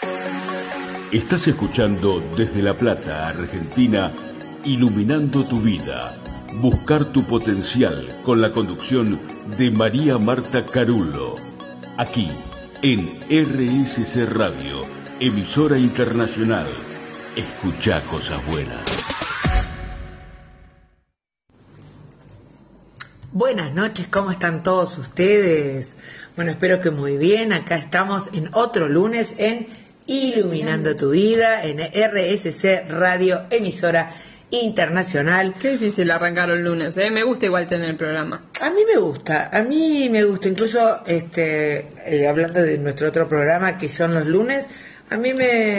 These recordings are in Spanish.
Estás escuchando desde La Plata, Argentina, Iluminando tu Vida. Buscar tu potencial con la conducción de María Marta Carulo. Aquí, en RSC Radio, emisora internacional. Escuchá cosas buenas. Buenas noches, ¿cómo están todos ustedes? Bueno, espero que muy bien. Acá estamos en otro lunes en Iluminando tu Vida, en RSC Radio, emisora internacional. Qué difícil arrancar un lunes, ¿eh? Me gusta igual tener el programa. A mí me gusta, incluso hablando de nuestro otro programa que son los lunes, a mí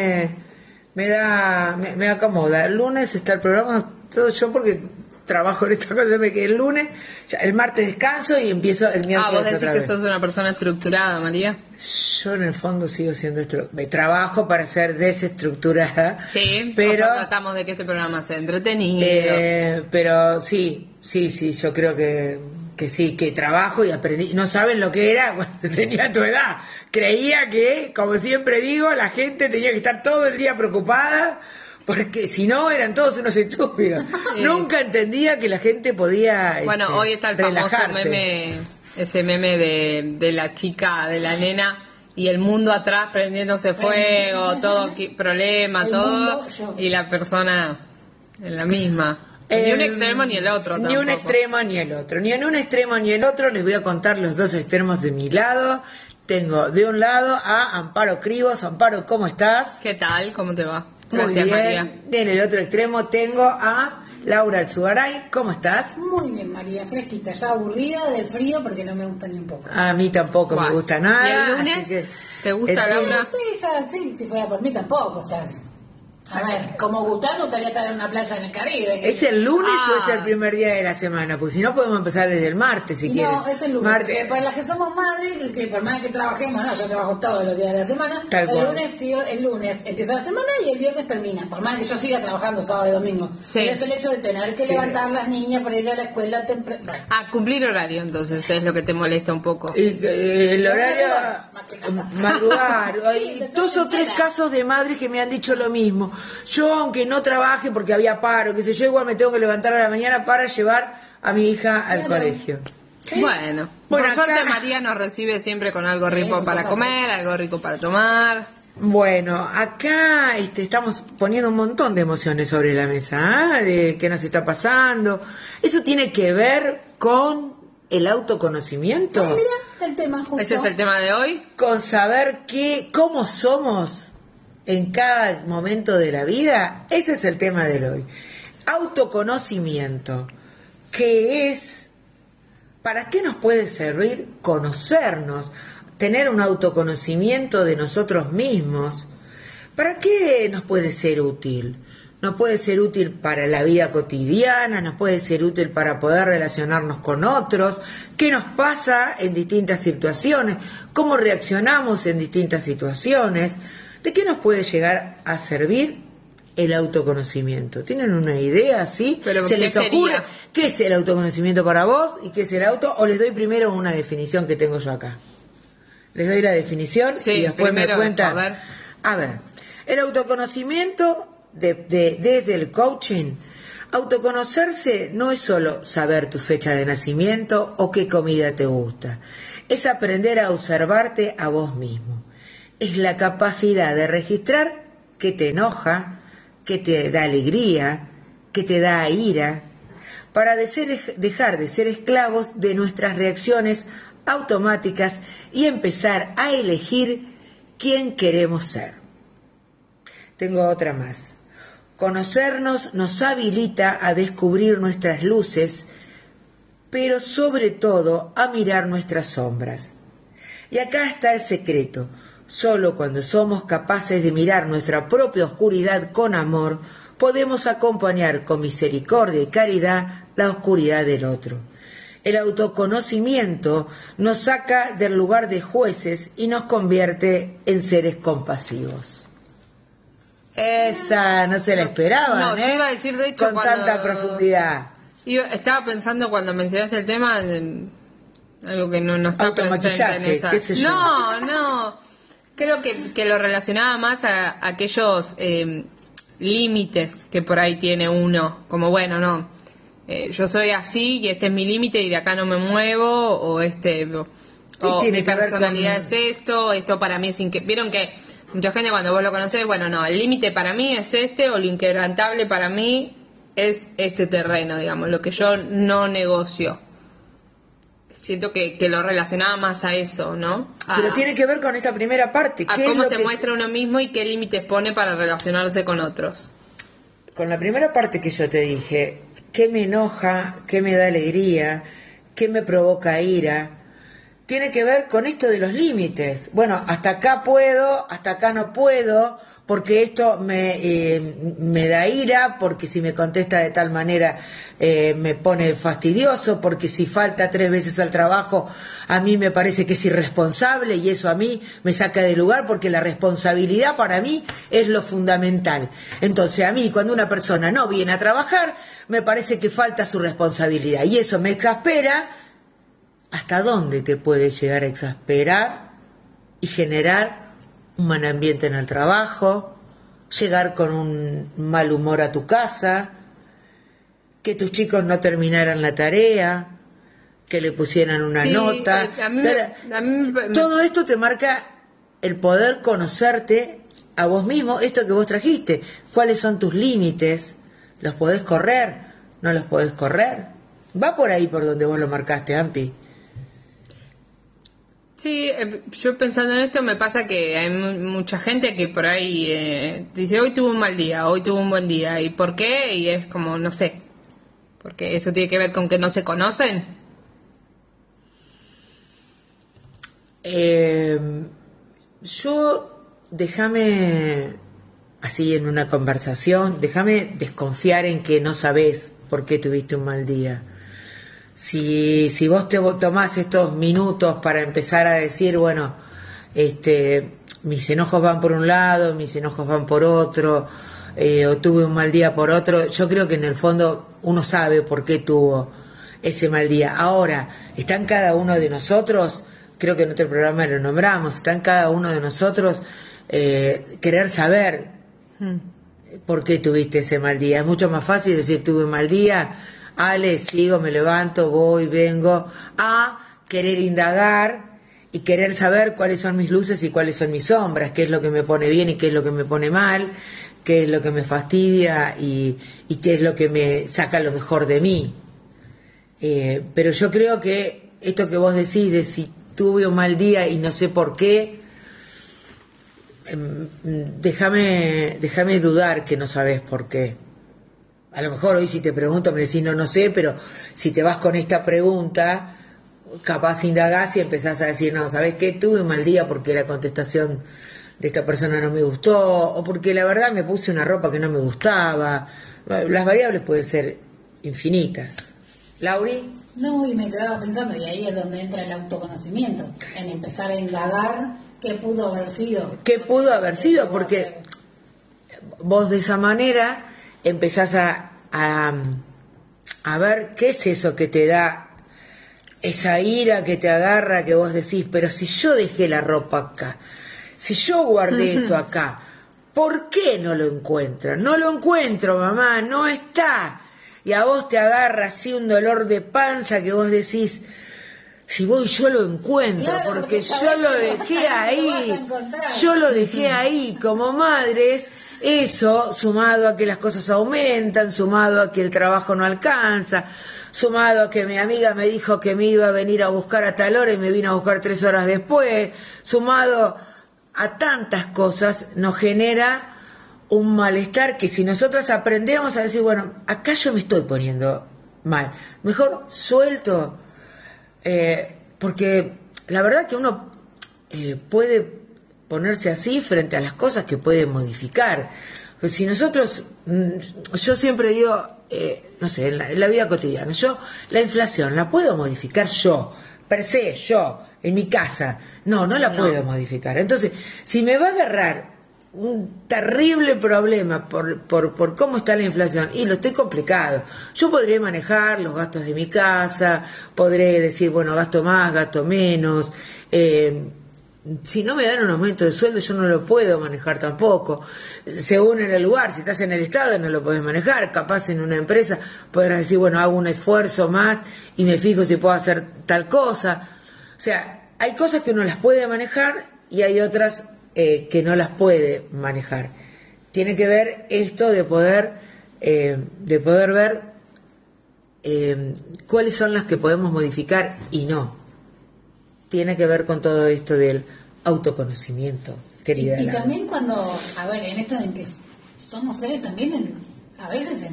me acomoda. El lunes está el programa, todo yo porque trabajo en esta cosa, que el lunes, ya, el martes descanso y empiezo el miércoles. Vos decís que sos una persona estructurada, María. Yo en el fondo sigo siendo trabajo para ser desestructurada. Sí, pero tratamos de que este programa sea entretenido. Pero sí, yo creo que sí, que trabajo y aprendí. No saben lo que era cuando tenía tu edad. Creía que, como siempre digo, la gente tenía que estar todo el día preocupada, porque si no eran todos unos estúpidos. Sí. Nunca entendía que la gente podía bueno, hoy está el famoso meme de la chica, de la nena y el mundo atrás prendiéndose fuego, todo problema, todo, y la persona en la misma. Ni un extremo ni el otro. Ni un extremo ni el otro. Ni en un extremo ni el otro. Les voy a contar los dos extremos de mi lado. Tengo de un lado a Amparo Cribos. Amparo, ¿cómo estás? ¿Qué tal? ¿Cómo te va? Gracias, muy bien, María. En el otro extremo tengo a Laura Alzugaray. ¿Cómo estás? Muy bien, María, fresquita, ya aburrida del frío porque no me gusta ni un poco. A mí tampoco me gusta nada. ¿Y el lunes? ¿Te gusta, Laura? Sí, si fuera por mí tampoco, o sea. A ver, como gustar, me gustaría estar en una playa en el Caribe. ¿Es el lunes o es el primer día de la semana? Porque si no podemos empezar desde el martes, si quieren. No, es el lunes. Para las que somos madres, que por más que trabajemos, no, yo trabajo todos los días de la semana. El lunes empieza la semana y el viernes termina. Por más que yo siga trabajando sábado y domingo. Sí. Pero es el hecho de tener que levantar las niñas para ir a la escuela temprano. Bueno. Cumplir horario, entonces, es lo que te molesta un poco. El horario, madrugar. Hay 2 o 3 casos de madres que me han dicho lo mismo. Yo, aunque no trabaje porque había paro, qué sé yo, igual me tengo que levantar a la mañana para llevar a mi hija al colegio. ¿Sí? Bueno, por suerte María nos recibe siempre con algo rico para comer, algo rico para tomar. Bueno, acá estamos poniendo un montón de emociones sobre la mesa, de qué nos está pasando. Eso tiene que ver con el autoconocimiento. Mira, el tema justo. Ese es el tema de hoy. Con saber cómo somos en cada momento de la vida. Ese es el tema de hoy. Autoconocimiento. ¿Qué es? ¿Para qué nos puede servir conocernos? Tener un autoconocimiento de nosotros mismos. ¿Para qué nos puede ser útil? Nos puede ser útil para la vida cotidiana, nos puede ser útil para poder relacionarnos con otros. ¿Qué nos pasa en distintas situaciones? ¿Cómo reaccionamos en distintas situaciones? ¿De qué nos puede llegar a servir el autoconocimiento? ¿Tienen una idea así? ¿Se les ocurre qué es el autoconocimiento para vos y qué es el auto? ¿O les doy primero una definición que tengo yo acá? Les doy la definición y después me cuentan. A ver, el autoconocimiento desde el coaching. Autoconocerse no es solo saber tu fecha de nacimiento o qué comida te gusta. Es aprender a observarte a vos mismo. Es la capacidad de registrar qué te enoja, qué te da alegría, qué te da ira, para dejar de ser esclavos de nuestras reacciones automáticas y empezar a elegir quién queremos ser. Tengo otra más. Conocernos nos habilita a descubrir nuestras luces, pero sobre todo a mirar nuestras sombras. Y acá está el secreto. Solo cuando somos capaces de mirar nuestra propia oscuridad con amor, podemos acompañar con misericordia y caridad la oscuridad del otro. El autoconocimiento nos saca del lugar de jueces y nos convierte en seres compasivos. Esa no se la esperaban, no, yo iba a decir, de hecho, con tanta profundidad. Estaba pensando cuando mencionaste el tema, algo que no está presente en esa. ¿Qué sé yo? No. Creo que lo relacionaba más a aquellos límites que por ahí tiene uno, como bueno, no, yo soy así y este es mi límite y de acá no me muevo, o mi personalidad es esto para mí es vieron que mucha gente cuando vos lo conocés, bueno, no, el límite para mí es o lo inquebrantable para mí es este terreno, digamos, lo que yo no negocio. Siento que lo relacionaba más a eso, ¿no? Pero tiene que ver con esta primera parte. A cómo se muestra uno mismo y qué límites pone para relacionarse con otros. Con la primera parte que yo te dije, ¿qué me enoja? ¿Qué me da alegría? ¿Qué me provoca ira? Tiene que ver con esto de los límites. Bueno, hasta acá puedo, hasta acá no puedo, porque esto me da ira, porque si me contesta de tal manera me pone fastidioso, porque si falta 3 veces al trabajo a mí me parece que es irresponsable y eso a mí me saca de lugar, porque la responsabilidad para mí es lo fundamental. Entonces a mí cuando una persona no viene a trabajar me parece que falta su responsabilidad y eso me exaspera. ¿Hasta dónde te puede llegar a exasperar y generar un mal ambiente en el trabajo, llegar con un mal humor a tu casa, que tus chicos no terminaran la tarea, que le pusieran una nota? Todo esto te marca el poder conocerte a vos mismo, esto que vos trajiste. ¿Cuáles son tus límites? ¿Los podés correr? ¿No los podés correr? Va por ahí por donde vos lo marcaste, Ampi. Sí, yo pensando en esto me pasa que hay mucha gente que por ahí dice hoy tuve un mal día, hoy tuve un buen día, ¿y por qué? Y es como, no sé, porque eso tiene que ver con que no se conocen. Déjame, así en una conversación, déjame desconfiar en que no sabés por qué tuviste un mal día. Si vos te tomás estos minutos para empezar a decir, bueno, mis enojos van por un lado, mis enojos van por otro, o tuve un mal día por otro, yo creo que en el fondo uno sabe por qué tuvo ese mal día. Ahora, está en cada uno de nosotros, creo que en otro programa lo nombramos, está en cada uno de nosotros querer saber por qué tuviste ese mal día. Es mucho más fácil decir tuve un mal día, Ale, sigo, me levanto, voy, vengo, a querer indagar y querer saber cuáles son mis luces y cuáles son mis sombras, qué es lo que me pone bien y qué es lo que me pone mal, qué es lo que me fastidia y qué es lo que me saca lo mejor de mí. Pero yo creo que esto que vos decís de si tuve un mal día y no sé por qué, déjame dudar que no sabés por qué. A lo mejor hoy si te pregunto me decís no sé, pero si te vas con esta pregunta, capaz indagás y empezás a decir, no, ¿sabés qué? Tuve un mal día porque la contestación de esta persona no me gustó, o porque la verdad me puse una ropa que no me gustaba. Las variables pueden ser infinitas. ¿Lauri? No, y me quedaba pensando, y ahí es donde entra el autoconocimiento, en empezar a indagar qué pudo haber sido. ¿Qué pudo haber sido? Porque vos de esa manera empezás a ver qué es eso que te da esa ira que te agarra, que vos decís, pero si yo dejé la ropa acá, si yo guardé esto acá, ¿por qué no lo encuentro? No lo encuentro, mamá, no está. Y a vos te agarra así un dolor de panza que vos decís, si voy yo lo encuentro, claro, porque yo lo dejé ahí, yo lo dejé ahí. Como madres, eso sumado a que las cosas aumentan, sumado a que el trabajo no alcanza, sumado a que mi amiga me dijo que me iba a venir a buscar a tal hora y me vino a buscar 3 horas después, sumado a tantas cosas, nos genera un malestar que si nosotros aprendemos a decir, bueno, acá yo me estoy poniendo mal, mejor suelto, porque la verdad que uno puede ponerse así frente a las cosas que puede modificar. Pues si nosotros, yo siempre digo, no sé, en la vida cotidiana, yo la inflación la puedo modificar yo, per se, yo, en mi casa, no la puedo modificar. Entonces, si me va a agarrar un terrible problema por cómo está la inflación, y lo estoy complicado, yo podré manejar los gastos de mi casa, podré decir, bueno, gasto más, gasto menos, si no me dan un aumento de sueldo, yo no lo puedo manejar tampoco. Según en el lugar, si estás en el Estado no lo podés manejar, capaz en una empresa podrás decir, bueno, hago un esfuerzo más y me fijo si puedo hacer tal cosa. O sea, hay cosas que uno las puede manejar y hay otras que no las puede manejar. Tiene que ver esto de poder ver cuáles son las que podemos modificar y no. Tiene que ver con todo esto del autoconocimiento, querida. Y también cuando, a ver, en esto en que somos seres también a veces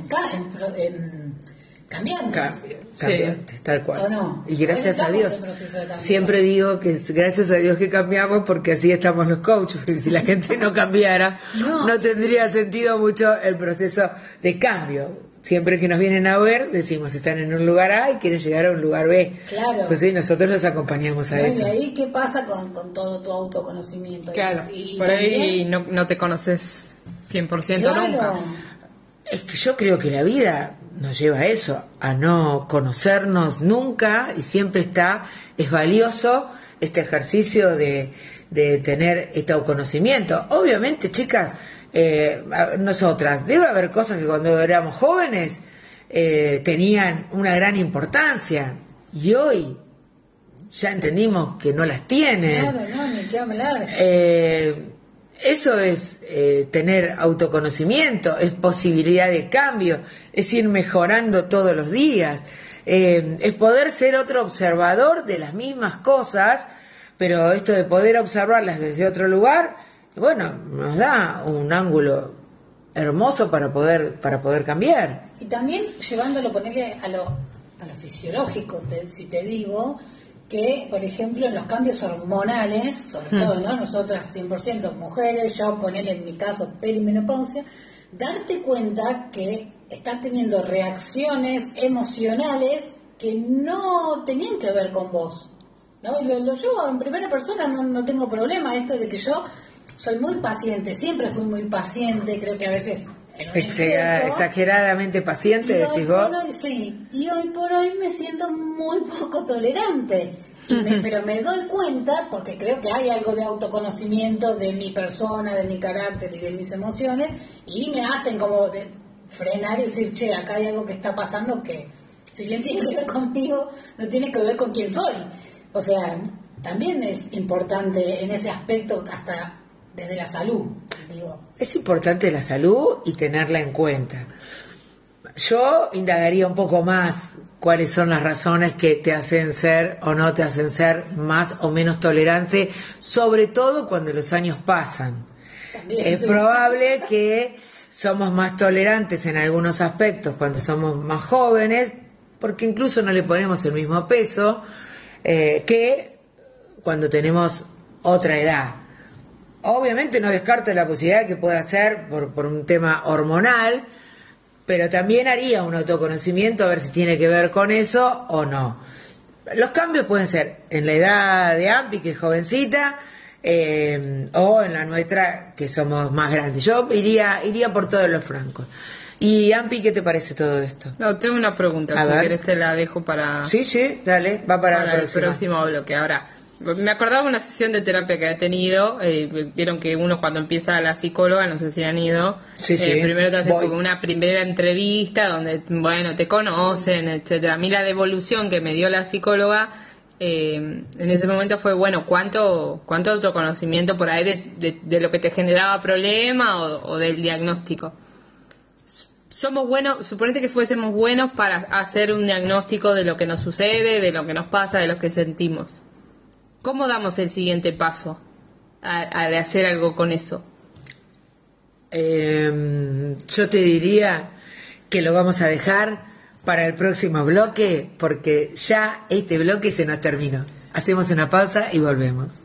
cambiantes, tal cual. ¿O no? Y gracias a Dios. Siempre digo que gracias a Dios que cambiamos, porque así estamos los coaches. Si la gente no cambiara, no tendría sentido mucho el proceso de cambio. Siempre que nos vienen a ver, decimos, están en un lugar A y quieren llegar a un lugar B. Claro. Entonces nosotros los acompañamos a eso. ¿Y ahí qué pasa con todo tu autoconocimiento? Claro, y por ahí no te conoces 100% nunca. Es que yo creo que la vida nos lleva a eso, a no conocernos nunca, y siempre es valioso este ejercicio de tener este autoconocimiento. Obviamente, chicas, nosotras, debe haber cosas que cuando éramos jóvenes tenían una gran importancia y hoy ya entendimos que no las tienen. Claro, no, ni qué hablar. Eso es tener autoconocimiento, es posibilidad de cambio, es ir mejorando todos los días, es poder ser otro observador de las mismas cosas, pero esto de poder observarlas desde otro lugar, bueno, nos da un ángulo hermoso para poder cambiar. Y también llevándolo, ponerle a lo fisiológico, si te digo que, por ejemplo, en los cambios hormonales, sobre todo, ¿no? Nosotras 100% mujeres, yo ponerle en mi caso perimenopausia, darte cuenta que estás teniendo reacciones emocionales que no tenían que ver con vos, ¿no? Y lo llevo en primera persona, no tengo problema. Esto de que yo soy muy paciente, siempre fui muy paciente, creo que a veces exageradamente paciente, decís vos. Sí, y hoy por hoy me siento muy poco tolerante, pero me doy cuenta, porque creo que hay algo de autoconocimiento de mi persona, de mi carácter y de mis emociones, y me hacen como de frenar y decir, che, acá hay algo que está pasando que, si bien tiene que ver conmigo, no tiene que ver con quién soy. O sea, también es importante en ese aspecto, hasta desde la salud, digo. Es importante la salud y tenerla en cuenta. Yo indagaría un poco más cuáles son las razones que te hacen ser o no te hacen ser más o menos tolerante, sobre todo cuando los años pasan. También, es probable que somos más tolerantes en algunos aspectos cuando somos más jóvenes, porque incluso no le ponemos el mismo peso que cuando tenemos otra edad. Obviamente no descarto la posibilidad que pueda ser por un tema hormonal, pero también haría un autoconocimiento a ver si tiene que ver con eso o no. Los cambios pueden ser en la edad de Ampi, que es jovencita, o en la nuestra, que somos más grandes. Yo iría por todos los francos. Y Ampi, ¿qué te parece todo esto? No, tengo una pregunta, si querés te la dejo para... Sí, dale, va para el próximo bloque. Ahora, me acordaba una sesión de terapia que he tenido, vieron que uno cuando empieza la psicóloga, no sé si han ido, primero te hacen como una primera entrevista donde, bueno, te conocen, etcétera. A mí la devolución que me dio la psicóloga en ese momento fue, bueno, ¿cuánto autoconocimiento por ahí de lo que te generaba problema o del diagnóstico? Somos buenos, suponete que fuésemos buenos para hacer un diagnóstico de lo que nos sucede, de lo que nos pasa, de lo que sentimos. ¿Cómo damos el siguiente paso de hacer algo con eso? Yo te diría que lo vamos a dejar para el próximo bloque, porque ya este bloque se nos terminó. Hacemos una pausa y volvemos.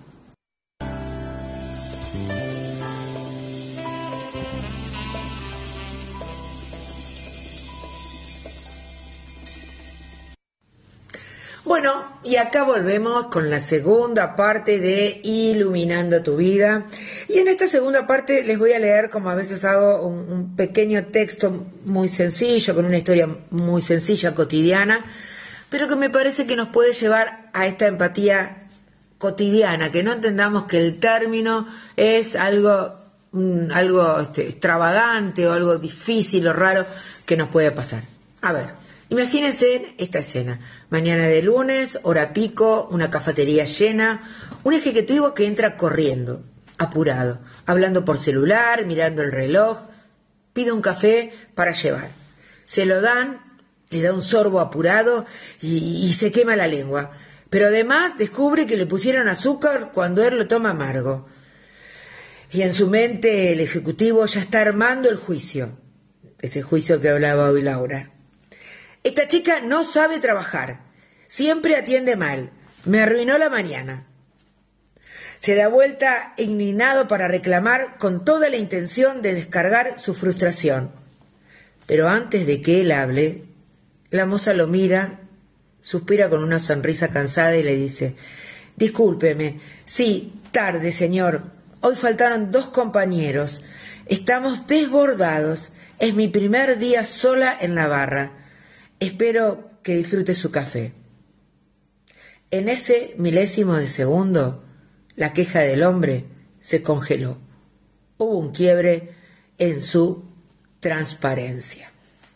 Bueno, y acá volvemos con la segunda parte de Iluminando tu Vida. Y en esta segunda parte les voy a leer, como a veces hago, un pequeño texto muy sencillo, con una historia muy sencilla, cotidiana, pero que me parece que nos puede llevar a esta empatía cotidiana, que no entendamos que el término es algo extravagante o algo difícil o raro que nos puede pasar. A ver, imagínense esta escena: mañana de lunes, hora pico, una cafetería llena, un ejecutivo que entra corriendo, apurado, hablando por celular, mirando el reloj, pide un café para llevar. Se lo dan, le da un sorbo apurado y se quema la lengua. Pero además descubre que le pusieron azúcar cuando él lo toma amargo. Y en su mente el ejecutivo ya está armando el juicio. Ese juicio que hablaba hoy Laura. Esta chica no sabe trabajar. Siempre atiende mal. Me arruinó la mañana. Se da vuelta indignado para reclamar con toda la intención de descargar su frustración. Pero antes de que él hable, la moza lo mira, suspira con una sonrisa cansada y le dice: discúlpeme, sí, tarde, señor. Hoy faltaron 2 compañeros. Estamos desbordados. Es mi primer día sola en la barra. Espero que disfrute su café. En ese milésimo de segundo, la queja del hombre se congeló. Hubo un quiebre en su transparencia.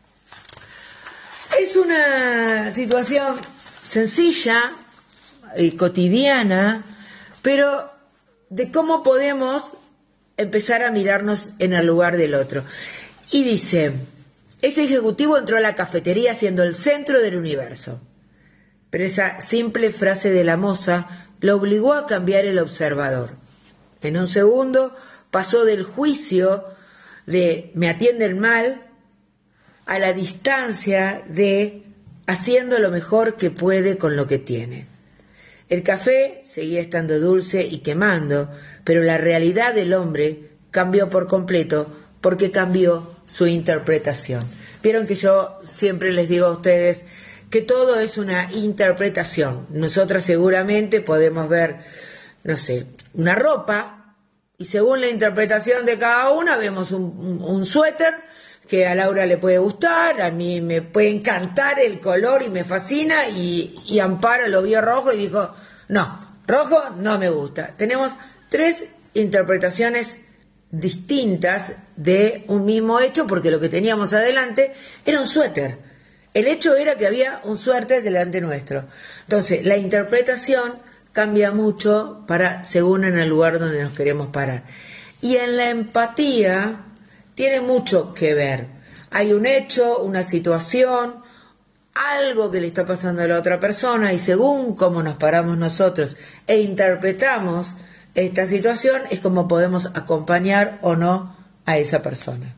Es una situación sencilla y cotidiana, pero de cómo podemos empezar a mirarnos en el lugar del otro. Y dice: ese ejecutivo entró a la cafetería siendo el centro del universo. Pero esa simple frase de la moza lo obligó a cambiar el observador. En un segundo pasó del juicio de me atienden mal a la distancia de haciendo lo mejor que puede con lo que tiene. El café seguía estando dulce y quemando, pero la realidad del hombre cambió por completo porque cambió su interpretación. Vieron que yo siempre les digo a ustedes que todo es una interpretación. Nosotras seguramente podemos ver, no sé, una ropa, y según la interpretación de cada una vemos un suéter que a Laura le puede gustar, a mí me puede encantar el color y me fascina, y Amparo lo vio rojo y dijo, no, rojo no me gusta. Tenemos 3 interpretaciones distintas de un mismo hecho, porque lo que teníamos adelante era un suéter. El hecho era que había un suéter delante nuestro. Entonces, la interpretación cambia mucho según en el lugar donde nos queremos parar. Y en la empatía tiene mucho que ver. Hay un hecho, una situación, algo que le está pasando a la otra persona, y según cómo nos paramos nosotros e interpretamos esta situación, es como podemos acompañar o no a esa persona.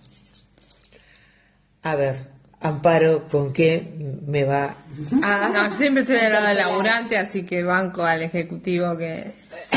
A ver, Amparo, ¿con qué me va a...? No, siempre estoy del lado del laburante, así que banco al ejecutivo que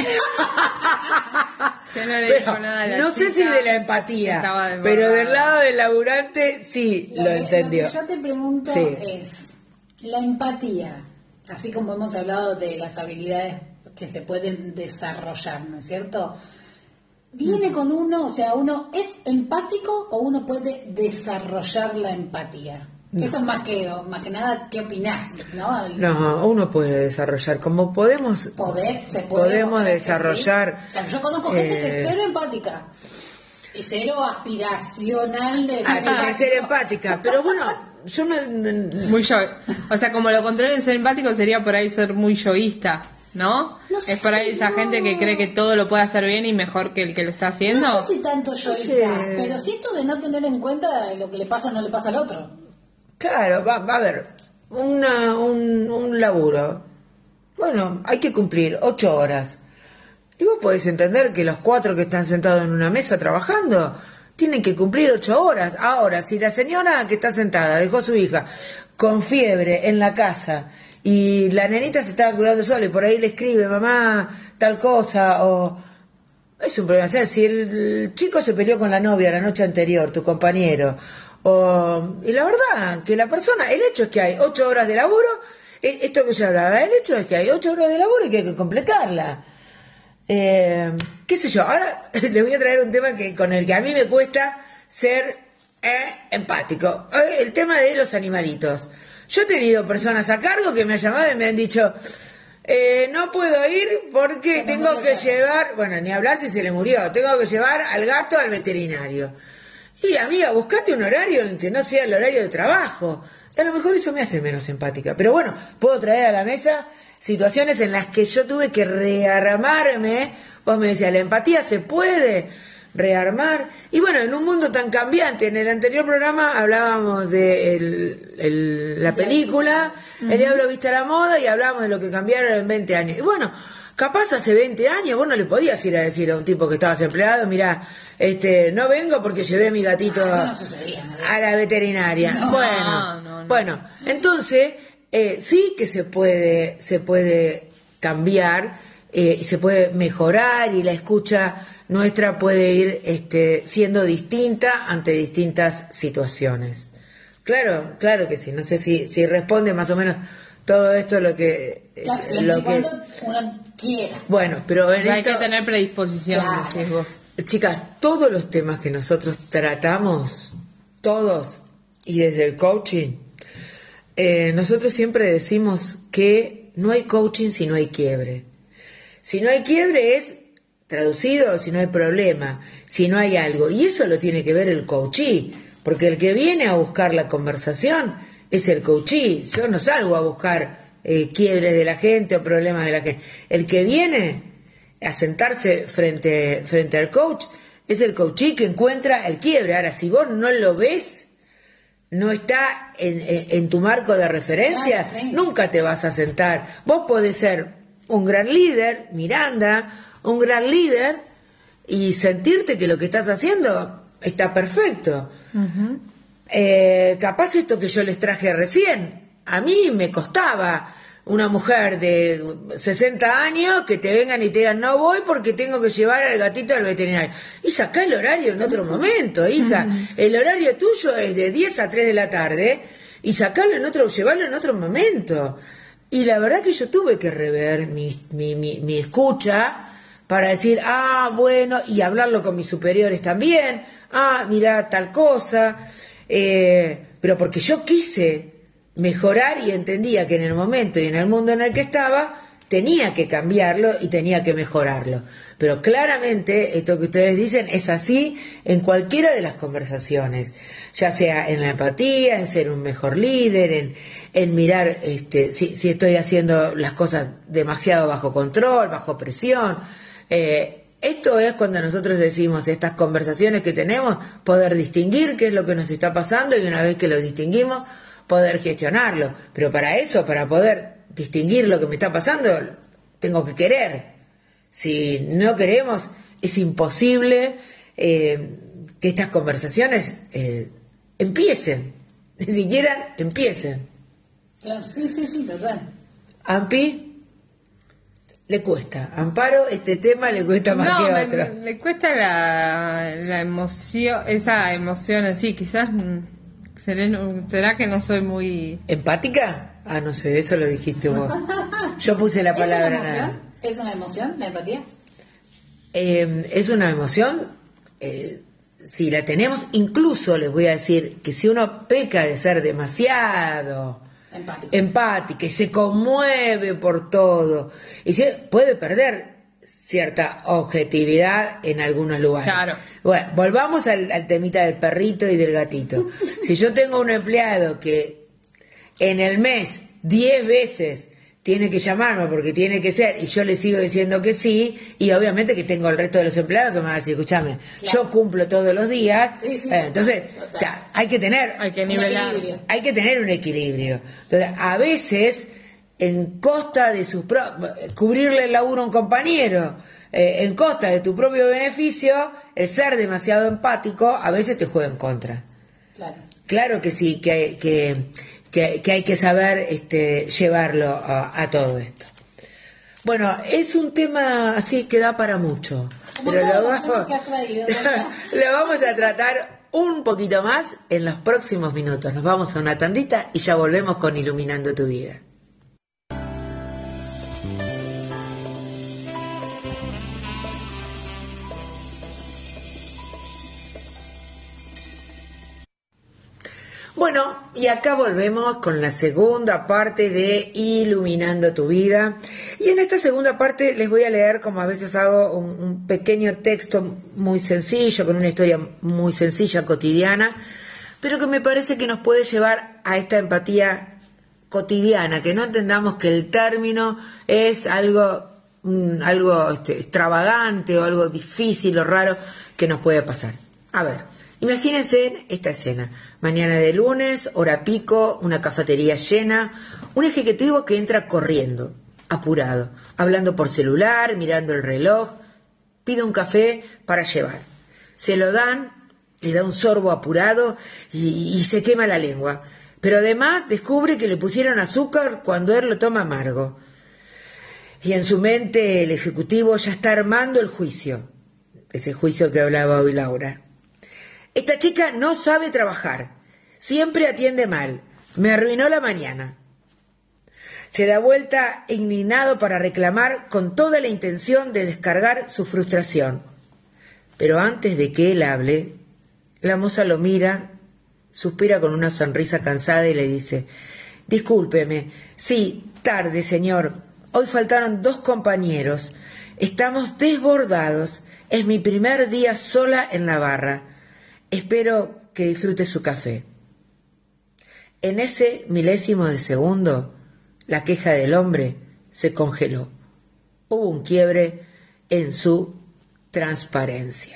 no le dijo nada a la chica. No sé si de la empatía, pero del lado del laburante sí lo entendió. Lo que yo te pregunto es, la empatía, así como hemos hablado de las habilidades que se pueden desarrollar, ¿no es cierto? ¿Viene con uno, o sea, uno es empático o uno puede desarrollar la empatía? No. Esto es más que nada, ¿qué opinás? No, uno puede desarrollar, como podemos podemos desarrollar. Sí. O sea, yo conozco gente que es cero empática y cero aspiracional de ser empática, pero bueno, yo no... Muy yo, o sea, como lo contrario de ser empático sería por ahí ser muy yoísta. ¿No? Es por ahí esa gente que cree que todo lo puede hacer bien y mejor que el que lo está haciendo. No sé si tanto yo, pero sí esto de no tener en cuenta lo que le pasa no le pasa al otro. Claro, va a haber un laburo. Bueno, hay que cumplir 8 horas. Y vos podés entender que los 4 que están sentados en una mesa trabajando tienen que cumplir 8 horas. Ahora, si la señora que está sentada dejó a su hija con fiebre en la casa y la nenita se estaba cuidando sola y por ahí le escribe, mamá, tal cosa, o... Es un problema. O sea, si el chico se peleó con la novia la noche anterior, tu compañero, y la verdad, que la persona, el hecho es que hay 8 horas de laburo, esto que yo hablaba, el hecho es que hay 8 horas de laburo y que hay que completarla. ¿Qué sé yo? Ahora le voy a traer un tema con el que a mí me cuesta ser empático. El tema de los animalitos. Yo he tenido personas a cargo que me han llamado y me han dicho, no puedo ir porque tengo que llevar, bueno, ni hablar si se le murió, tengo que llevar al gato al veterinario. Y amiga, buscate un horario en que no sea el horario de trabajo. A lo mejor eso me hace menos empática, pero bueno, puedo traer a la mesa situaciones en las que yo tuve que rearmarme. Vos me decías, la empatía se puede rearmar. Y bueno, en un mundo tan cambiante, en el anterior programa hablábamos de la película El Diablo Viste a la Moda, y hablábamos de lo que cambiaron en 20 años. Y bueno, capaz hace 20 años vos no le podías ir a decir a un tipo que estabas empleado, mirá, no vengo porque llevé a mi gatito a la veterinaria. Bueno, entonces sí que se puede cambiar, y se puede mejorar, y la escucha nuestra puede ir siendo distinta ante distintas situaciones. Claro que sí. No sé si responde más o menos todo esto lo que cuando uno quiera. Bueno, pero hay que tener predisposición, decís vos. Chicas, todos los temas que nosotros tratamos, todos, y desde el coaching, nosotros siempre decimos que no hay coaching si no hay quiebre. Si no hay quiebre es traducido, si no hay problema, si no hay algo. Y eso lo tiene que ver el coachee, porque el que viene a buscar la conversación es el coachee. Yo no salgo a buscar quiebres de la gente o problemas de la gente. El que viene a sentarse frente al coach es el coachee que encuentra el quiebre. Ahora, si vos no lo ves, no está en tu marco de referencia, nunca te vas a sentar. Vos podés ser un gran líder, Miranda, un gran líder, y sentirte que lo que estás haciendo está perfecto. Capaz esto que yo les traje recién, a mí me costaba una mujer de 60 años que te vengan y te digan no voy porque tengo que llevar al gatito al veterinario. Y sacá el horario en otro momento, hija. El horario tuyo es de 10 a 3 de la tarde y llevarlo en otro momento. Y la verdad que yo tuve que rever mi escucha para decir, bueno, y hablarlo con mis superiores también, mirá tal cosa, pero porque yo quise mejorar y entendía que en el momento y en el mundo en el que estaba tenía que cambiarlo y tenía que mejorarlo. Pero claramente esto que ustedes dicen es así en cualquiera de las conversaciones, ya sea en la empatía, en ser un mejor líder, en mirar si estoy haciendo las cosas demasiado bajo control, bajo presión. Esto es cuando nosotros decimos estas conversaciones que tenemos, poder distinguir qué es lo que nos está pasando, y una vez que lo distinguimos, poder gestionarlo. Pero para eso, para poder distinguir lo que me está pasando, tengo que querer. Si no queremos, es imposible que estas conversaciones empiecen, ni siquiera empiecen. Claro, sí, total. Ampi, le cuesta. Amparo, este tema le cuesta más que otro. Me cuesta la emoción, esa emoción en sí. Quizás será que no soy muy ¿empática? No sé, eso lo dijiste vos. Yo puse la palabra. ¿Es una emoción la empatía? Es una emoción, si la tenemos. Incluso les voy a decir que si uno peca de ser demasiado empática y se conmueve por todo, y puede perder cierta objetividad en algunos lugares. Claro. Bueno, volvamos al temita del perrito y del gatito. Si yo tengo un empleado que en el mes 10 veces tiene que llamarme porque tiene que ser, y yo le sigo diciendo que sí, y obviamente que tengo el resto de los empleados que me van a decir, escúchame, yo cumplo todos los días, entonces, o sea, hay que tener un equilibrio. Entonces, a veces, en costa de cubrirle el laburo a un compañero, en costa de tu propio beneficio, el ser demasiado empático a veces te juega en contra. Claro que sí, que hay que saber llevarlo a todo esto. Bueno, es un tema así que da para mucho, pero lo vamos a tratar un poquito más en los próximos minutos. Nos vamos a una tandita y ya volvemos con Iluminando tu Vida. Bueno, y acá volvemos con la segunda parte de Iluminando tu Vida. Y en esta segunda parte les voy a leer, como a veces hago, un pequeño texto muy sencillo, con una historia muy sencilla, cotidiana, pero que me parece que nos puede llevar a esta empatía cotidiana, que no entendamos que el término es algo extravagante o algo difícil o raro que nos puede pasar. A ver, imagínense esta escena: mañana de lunes, hora pico, una cafetería llena, un ejecutivo que entra corriendo, apurado, hablando por celular, mirando el reloj, pide un café para llevar. Se lo dan, le da un sorbo apurado y se quema la lengua, pero además descubre que le pusieron azúcar cuando él lo toma amargo. Y en su mente el ejecutivo ya está armando el juicio, ese juicio que hablaba hoy Laura. Esta chica no sabe trabajar, siempre atiende mal, me arruinó la mañana. Se da vuelta indignado para reclamar con toda la intención de descargar su frustración. Pero antes de que él hable, la moza lo mira, suspira con una sonrisa cansada y le dice: discúlpeme, sí, tarde, señor. Hoy faltaron 2 compañeros. Estamos desbordados. Es mi primer día sola en la barra. Espero que disfrute su café. En ese milésimo de segundo, la queja del hombre se congeló. Hubo un quiebre en su transparencia.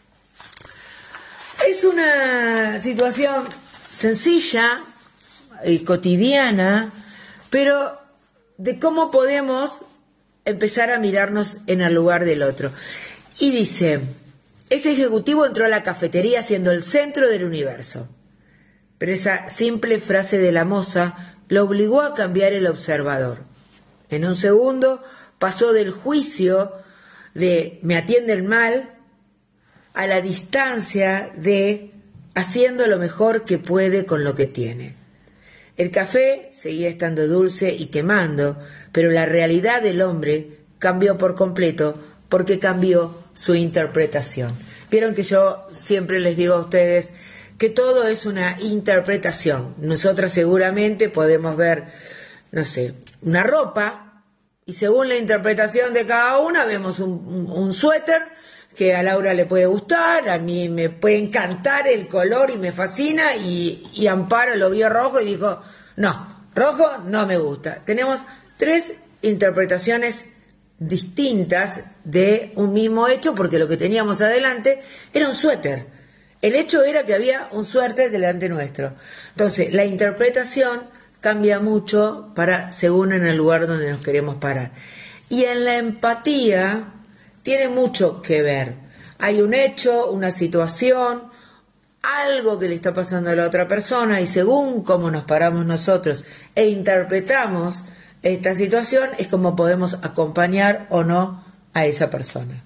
Es una situación sencilla y cotidiana, pero de cómo podemos empezar a mirarnos en el lugar del otro. Y dice: ese ejecutivo entró a la cafetería siendo el centro del universo. Pero esa simple frase de la moza lo obligó a cambiar el observador. En un segundo pasó del juicio de me atienden mal a la distancia de haciendo lo mejor que puede con lo que tiene. El café seguía estando dulce y quemando, pero la realidad del hombre cambió por completo porque cambió su interpretación. Vieron que yo siempre les digo a ustedes que todo es una interpretación. Nosotras seguramente podemos ver, no sé, una ropa, y según la interpretación de cada una vemos un suéter que a Laura le puede gustar, a mí me puede encantar el color y me fascina, y Amparo lo vio rojo y dijo: no, rojo no me gusta. Tenemos 3 interpretaciones distintas de un mismo hecho, porque lo que teníamos adelante era un suéter. El hecho era que había un suéter delante nuestro. Entonces, la interpretación cambia mucho según en el lugar donde nos queremos parar. Y en la empatía tiene mucho que ver. Hay un hecho, una situación, algo que le está pasando a la otra persona, y según cómo nos paramos nosotros e interpretamos esta situación, es como podemos acompañar o no a esa persona.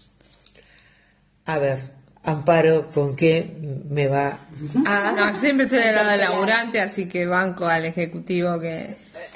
A ver, Amparo, ¿con qué me va a...? No, siempre estoy del lado del laburante, así que banco al ejecutivo que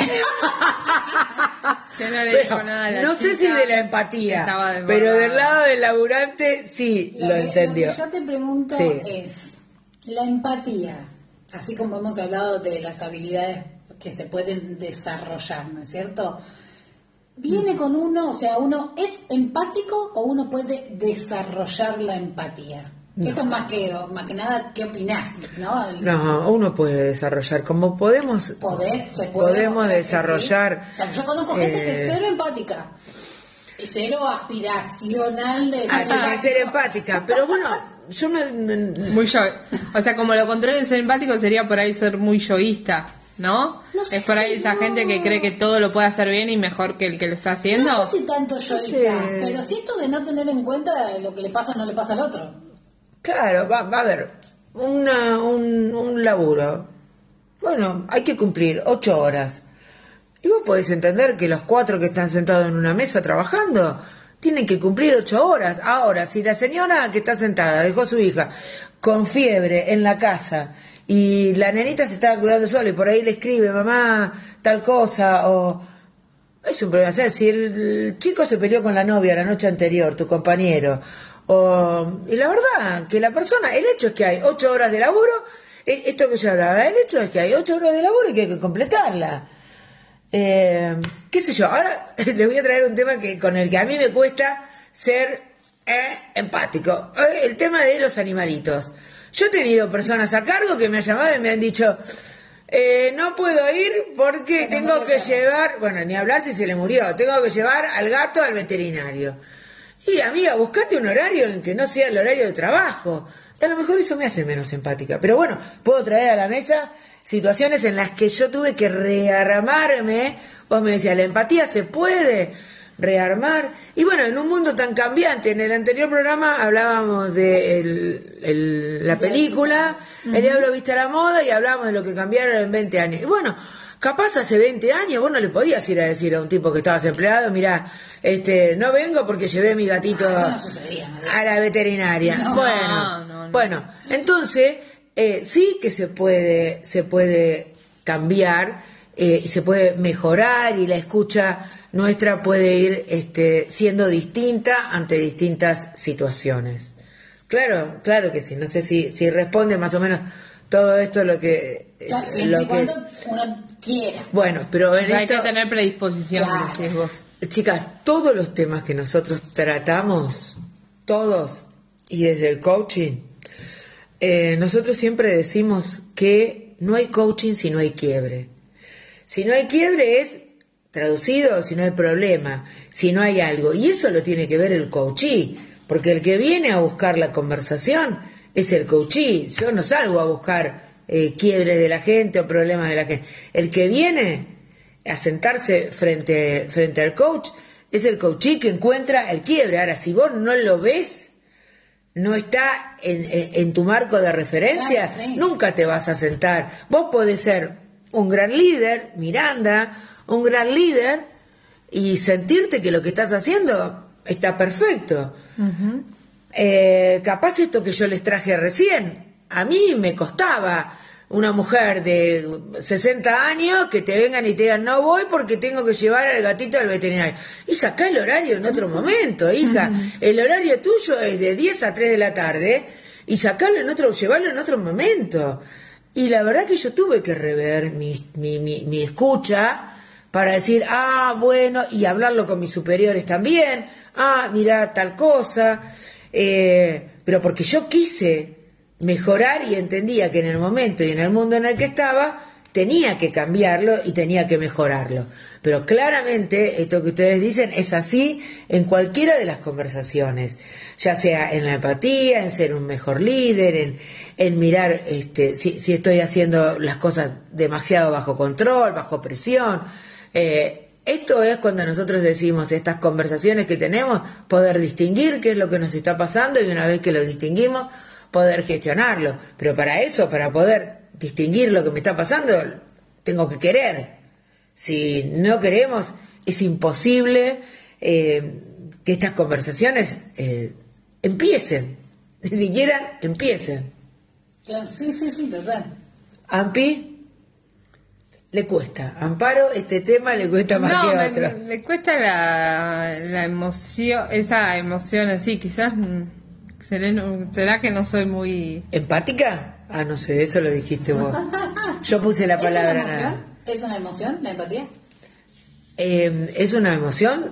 no le dijo nada a la chica. No sé si de la empatía, pero del lado del laburante sí lo entendió. Lo que yo te pregunto es, la empatía, así como hemos hablado de las habilidades que se pueden desarrollar, ¿no es cierto? Viene con uno, o sea, ¿uno es empático o uno puede desarrollar la empatía? No. Esto es más que nada, ¿qué opinás? No, uno puede desarrollar, como podemos desarrollar. O sea, yo conozco gente que es cero empática, cero aspiracional de ser empática, pero bueno, yo muy yo, o sea, como lo contrario de ser empático sería por ahí ser muy yoísta. ¿No? Es por ahí esa gente que cree que todo lo puede hacer bien y mejor que el que lo está haciendo. No sé si tanto yo pero siento de no tener en cuenta lo que le pasa no le pasa al otro. Claro, va a haber un laburo. Bueno, hay que cumplir 8 horas. Y vos podés entender que los 4 que están sentados en una mesa trabajando tienen que cumplir 8 horas. Ahora, si la señora que está sentada dejó a su hija con fiebre en la casa y la nenita se estaba cuidando sola y por ahí le escribe: mamá, tal cosa, o... Es un problema. O sea, si el chico se peleó con la novia la noche anterior, tu compañero, y la verdad, que la persona, el hecho es que hay 8 horas de laburo, esto que yo hablaba, el hecho es que hay 8 horas de laburo y que hay que completarla. qué sé yo, ahora les voy a traer un tema con el que a mí me cuesta ser empático. El tema de los animalitos. Yo he tenido personas a cargo que me han llamado y me han dicho, no puedo ir porque tengo que llevar, bueno, ni hablar si se le murió, tengo que llevar al gato al veterinario. Y amiga, buscate un horario en que no sea el horario de trabajo. A lo mejor eso me hace menos empática. Pero bueno, puedo traer a la mesa situaciones en las que yo tuve que rearmarme. Vos me decías, la empatía se puede rearmar. Y bueno, en un mundo tan cambiante, en el anterior programa hablábamos de la película, El Diablo Viste a la Moda, y hablábamos de lo que cambiaron en 20 años. Y bueno, capaz hace 20 años vos no le podías ir a decir a un tipo que estabas empleado, mirá, no vengo porque llevé a mi gatito a la veterinaria. Bueno, entonces sí que se puede cambiar y se puede mejorar, y la escucha nuestra puede ir siendo distinta ante distintas situaciones. Claro que sí. No sé si responde más o menos todo esto lo que... cuando uno quiera. Bueno, pero hay que tener predisposición, decís vos. Chicas, todos los temas que nosotros tratamos, todos, y desde el coaching, nosotros siempre decimos que no hay coaching si no hay quiebre. Si no hay quiebre es, traducido, si no hay problema, si no hay algo. Y eso lo tiene que ver el coachee, porque el que viene a buscar la conversación es el coachee. Yo no salgo a buscar quiebres de la gente o problemas de la gente. El que viene a sentarse frente al coach es el coachee que encuentra el quiebre. Ahora, si vos no lo ves, no está en tu marco de referencia, nunca te vas a sentar. Vos podés ser un gran líder, Miranda, un gran líder, y sentirte que lo que estás haciendo está perfecto. Capaz esto que yo les traje recién, a mí me costaba una mujer de 60 años que te vengan y te digan no voy porque tengo que llevar al gatito al veterinario. Y sacá el horario en otro momento, hija. El horario tuyo es de 10 a 3 de la tarde y llevarlo en otro momento. Y la verdad que yo tuve que rever mi escucha para decir, bueno, y hablarlo con mis superiores también, mirá tal cosa, pero porque yo quise mejorar y entendía que en el momento y en el mundo en el que estaba tenía que cambiarlo y tenía que mejorarlo. Pero claramente esto que ustedes dicen es así en cualquiera de las conversaciones, ya sea en la empatía, en ser un mejor líder, en mirar si estoy haciendo las cosas demasiado bajo control, bajo presión. Esto es cuando nosotros decimos estas conversaciones que tenemos, poder distinguir qué es lo que nos está pasando, y una vez que lo distinguimos, poder gestionarlo. Pero para eso, para poder distinguir lo que me está pasando, tengo que querer. Si no queremos, es imposible que estas conversaciones empiecen, ni siquiera empiecen. Claro, sí, total. Ampi, le cuesta. Amparo, este tema le cuesta más que otro. Me cuesta la emoción, esa emoción así, quizás. ¿Será que no soy muy empática? No sé, eso lo dijiste vos. Yo puse la palabra nada. ¿Es una emoción la empatía? Es una emoción,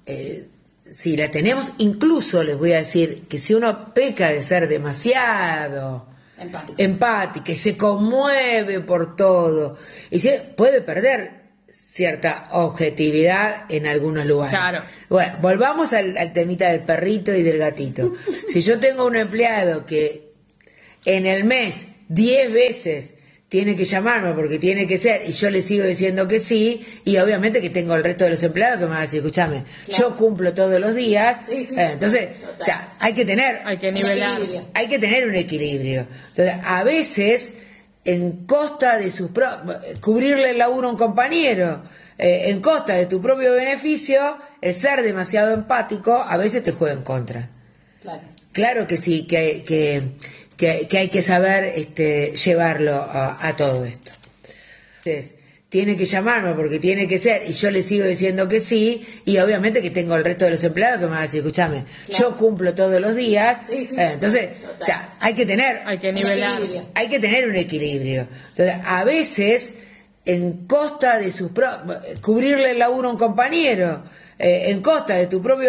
si la tenemos. Incluso les voy a decir que si uno peca de ser demasiado empática y se conmueve por todo, y puede perder cierta objetividad en algunos lugares. Claro. Bueno, volvamos al temita del perrito y del gatito. Si yo tengo un empleado que en el mes 10 veces tiene que llamarme porque tiene que ser, y yo le sigo diciendo que sí, y obviamente que tengo el resto de los empleados que me van a decir, escúchame, yo cumplo todos los días, entonces, o sea, hay que nivelar, hay que tener un equilibrio. Entonces, a veces, en costa de cubrirle el laburo a un compañero, en costa de tu propio beneficio, el ser demasiado empático a veces te juega en contra. Claro que sí, que hay que saber llevarlo a todo esto. Entonces, tiene que llamarme porque tiene que ser, y yo le sigo diciendo que sí, y obviamente que tengo el resto de los empleados que me van a decir, escúchame, yo cumplo todos los días, entonces, o sea, hay que nivelar, hay que tener un equilibrio. Entonces, a veces, en costa de sus cubrirle el laburo a un compañero, en costa de tu propio